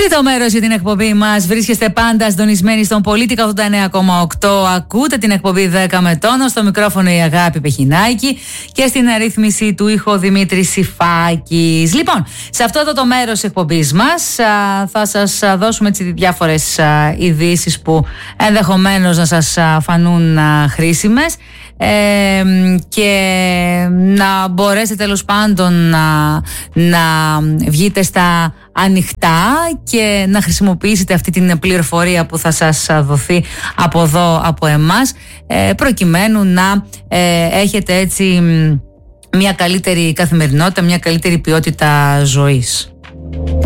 Τρίτο μέρος για την εκπομπή μας. Βρίσκεστε πάντα συντονισμένοι στον Πολίτικα 89,8. Ακούτε την εκπομπή 10 με τόνο. Στο μικρόφωνο η Αγάπη Πεχινάκη και στην αρρύθμιση του ήχο Δημήτρη Σιφάκης. Λοιπόν, σε αυτό το μέρος της εκπομπής μας θα σας δώσουμε διάφορες ειδήσεις που ενδεχομένως να σας φανούν χρήσιμες και να μπορέσετε τέλος πάντων να βγείτε στα ανοιχτά και να χρησιμοποιήσετε αυτή την πληροφορία που θα σας δοθεί από εδώ, από εμάς, προκειμένου να έχετε έτσι μια καλύτερη καθημερινότητα, μια καλύτερη ποιότητα ζωής.